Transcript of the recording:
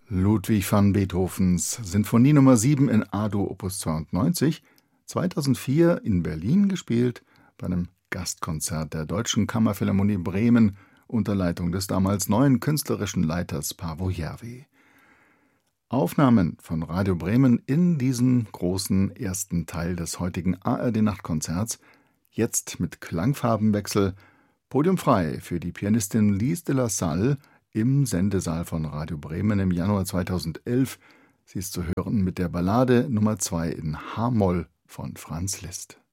Ludwig van Beethovens Sinfonie Nummer 7 in A-Dur Opus 92, 2004 in Berlin gespielt bei einem Gastkonzert der Deutschen Kammerphilharmonie Bremen unter Leitung des damals neuen künstlerischen Leiters Paavo Järvi. Aufnahmen von Radio Bremen in diesem großen ersten Teil des heutigen ARD-Nachtkonzerts, jetzt mit Klangfarbenwechsel, Podium frei für die Pianistin Lise de la Salle im Sendesaal von Radio Bremen im Januar 2011. Sie ist zu hören mit der Ballade Nummer 2 in H-Moll von Franz Liszt.